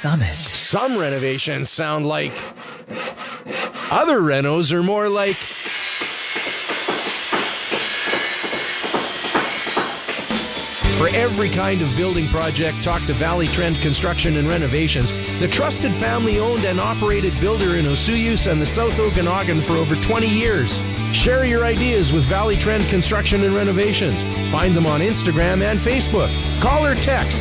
Summit. Some renovations sound like... Other renos are more like... For every kind of building project, talk to Valley Trend Construction and Renovations, the trusted family-owned and operated builder in Osoyoos and the South Okanagan for over 20 years. Share your ideas with Valley Trend Construction and Renovations. Find them on Instagram and Facebook. Call or text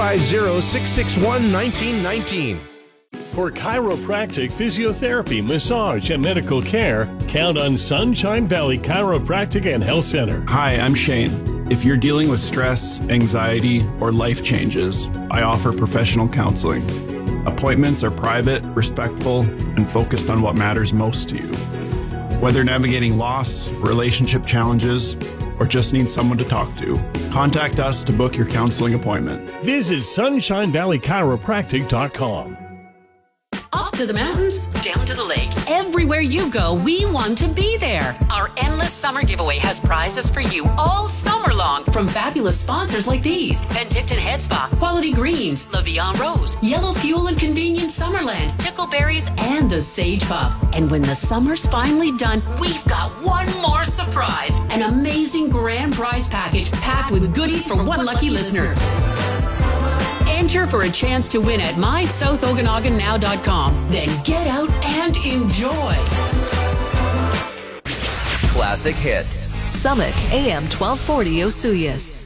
250-661-1919. For chiropractic, physiotherapy, massage, and medical care, count on Sunshine Valley Chiropractic and Health Center. Hi, I'm Shane. If you're dealing with stress, anxiety, or life changes, I offer professional counseling. Appointments are private, respectful, and focused on what matters most to you. Whether navigating loss, relationship challenges, or just need someone to talk to, contact us to book your counseling appointment. Visit SunshineValleyChiropractic.com. Up to the mountains, down to the lake. Everywhere you go, we want to be there. Our endless summer giveaway has prizes for you all summer long from fabulous sponsors like these: Penticton Head Spa, Quality Greens, La Vie en Rose, Yellow Fuel and Convenient Summerland, Tickleberries, and the Sage Pub. And when the summer's finally done, we've got one more surprise: an amazing grand prize package packed with goodies for one lucky listener. Enter for a chance to win at mySouthOkanaganNow.com. Then get out and enjoy. Classic Hits. Summit AM 1240 Osoyoos.